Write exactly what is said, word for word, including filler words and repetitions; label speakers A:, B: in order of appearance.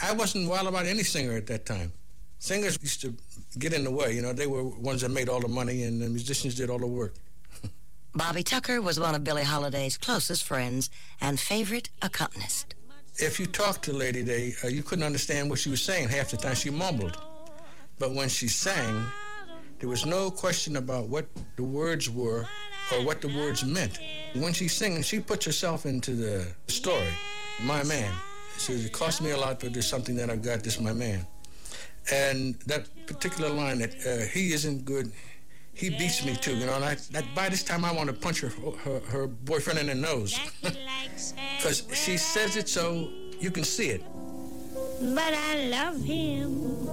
A: I wasn't wild about any singer at that time. Singers used to get in the way. You know, they were ones that made all the money, and the musicians did all the work.
B: Bobby Tucker was one of Billie Holiday's closest friends and favorite accompanist.
A: If you talked to Lady Day, uh, you couldn't understand what she was saying. Half the time she mumbled. But when she sang, there was no question about what the words were or what the words meant. When she's singing, she puts herself into the story. My man. She says, it cost me a lot, but there's something that I've got. This is my man. And that particular line that uh, he isn't good, he beats me too, you know. And I, that, by this time, I want to punch her, her, her boyfriend in the nose. Because she says it so you can see it.
C: But I love him.